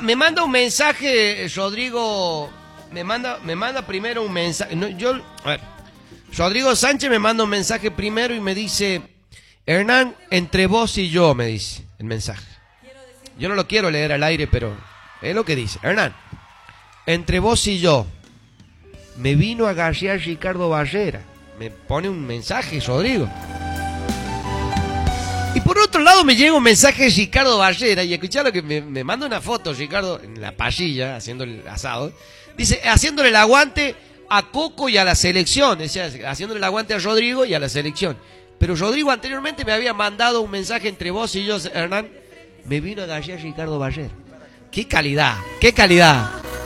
me manda un mensaje, Rodrigo. Me manda primero un mensaje. No, a ver, Rodrigo Sánchez me manda un mensaje primero y me dice: Hernán, entre vos y yo, me dice el mensaje. Yo no lo quiero leer al aire, pero es lo que dice. Hernán, entre vos y yo, me vino a garrear Ricardo Barrera. Me pone un mensaje, Rodrigo. Y por otro lado me llega un mensaje de Ricardo Barrera, y escuchá lo que me manda una foto, Ricardo, en la parrilla, haciendo el asado. Dice, haciéndole el aguante a Coco y a la selección. Decía, haciéndole el aguante a Rodrigo y a la selección. Pero Rodrigo anteriormente me había mandado un mensaje entre vos y yo, Hernán. Me vino a gallar Ricardo Barrera. ¡Qué calidad! ¡Qué calidad!